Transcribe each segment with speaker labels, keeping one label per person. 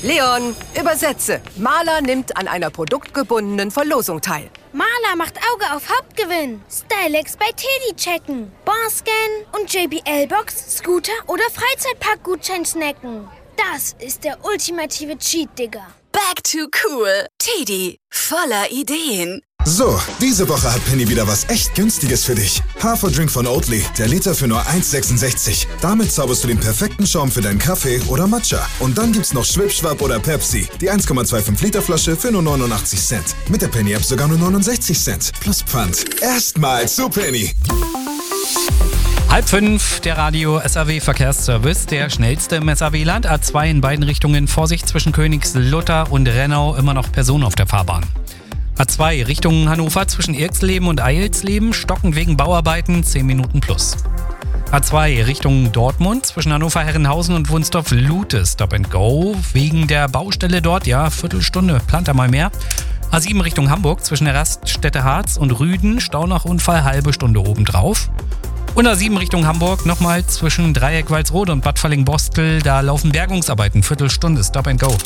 Speaker 1: Leon, übersetze. Maler nimmt an einer produktgebundenen Verlosung teil.
Speaker 2: Maler macht Auge auf Hauptgewinn. Stylex bei Teddy checken. Barscan und JBL-Box, Scooter oder Freizeitpark-Gutschein snacken. Das ist der ultimative Cheat, Digga.
Speaker 3: Back to cool. Teddy, voller Ideen.
Speaker 4: So, diese Woche hat Penny wieder was echt Günstiges für dich. Haferdrink von Oatly, der Liter für nur 1,66. Damit zauberst du den perfekten Schaum für deinen Kaffee oder Matcha. Und dann gibt's noch Schwipschwapp oder Pepsi, die 1,25 Liter Flasche für nur 89 Cent. Mit der Penny-App sogar nur 69 Cent. Plus Pfand. Erstmal zu Penny.
Speaker 5: 4:30, der Radio SAW Verkehrsservice, der schnellste im SAW-Land. A2 in beiden Richtungen, Vorsicht zwischen Königslutter und Rennau, immer noch Personen auf der Fahrbahn. A2 Richtung Hannover zwischen Irxleben und Eilsleben, stockend wegen Bauarbeiten, 10 Minuten plus. A2 Richtung Dortmund zwischen Hannover-Herrenhausen und Wunstorf-Lute, Stop and Go, wegen der Baustelle dort, ja, Viertelstunde, plant da mal mehr. A7 Richtung Hamburg zwischen der Raststätte Harz und Rüden, Stau nach Unfall, halbe Stunde obendrauf. Und A7 Richtung Hamburg nochmal zwischen Dreieck Walsrode und Bad Falling-Bostel, da laufen Bergungsarbeiten, Viertelstunde, Stop and Go.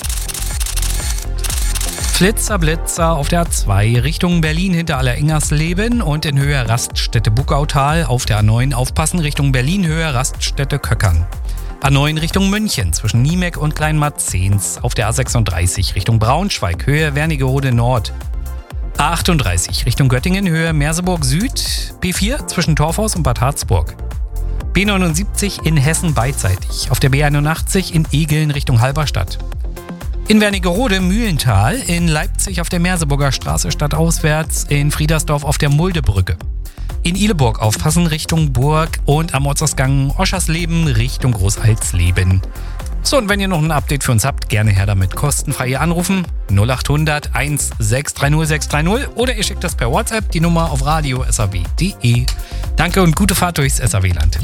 Speaker 5: Flitzer, Blitzer auf der A2 Richtung Berlin hinter Allerengersleben und in Höhe Raststätte Buckautal auf der A9 aufpassen Richtung Berlin Höhe Raststätte Köckern. A9 Richtung München zwischen Niemek und Kleinmarzens auf der A36 Richtung Braunschweig Höhe Wernigerode Nord. A38 Richtung Göttingen Höhe Merseburg Süd, P4 zwischen Torfhaus und Bad Harzburg. B79 in Hessen beidseitig, auf der B81 in Egeln Richtung Halberstadt. In Wernigerode Mühlental, in Leipzig auf der Merseburger Straße stadtauswärts, in Friedersdorf auf der Muldebrücke. In Ihleburg aufpassen Richtung Burg und am Ortsausgang Oschersleben Richtung Großaltsleben. So, und wenn ihr noch ein Update für uns habt, gerne her damit. Kostenfrei hier anrufen 0800 1630 630 oder ihr schickt das per WhatsApp, die Nummer auf radio.saw.de. Danke und gute Fahrt durchs SAW-Land.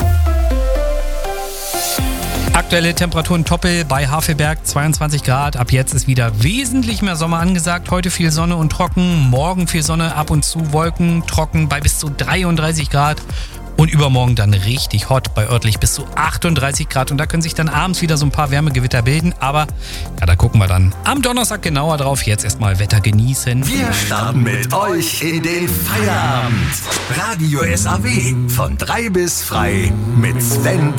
Speaker 5: Aktuelle Temperaturen Toppel bei Havelberg 22 Grad. Ab jetzt ist wieder wesentlich mehr Sommer angesagt. Heute viel Sonne und trocken. Morgen viel Sonne, ab und zu Wolken, trocken bei bis zu 33 Grad. Und übermorgen dann richtig hot bei örtlich bis zu 38 Grad. Und da können sich dann abends wieder so ein paar Wärmegewitter bilden. Aber ja, da gucken wir dann am Donnerstag genauer drauf. Jetzt erstmal Wetter genießen.
Speaker 6: Wir starten mit euch in den Feierabend. Radio SAW von 3 bis frei mit Sven